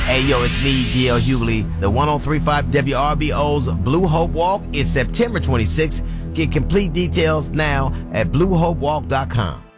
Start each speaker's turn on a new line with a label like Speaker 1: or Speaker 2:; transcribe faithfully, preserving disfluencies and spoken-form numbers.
Speaker 1: Hey, yo, it's me, D L Hughley. The one oh three point five W R B O's Blue Hope Walk is September twenty-sixth. Get complete details now at blue hope walk dot com.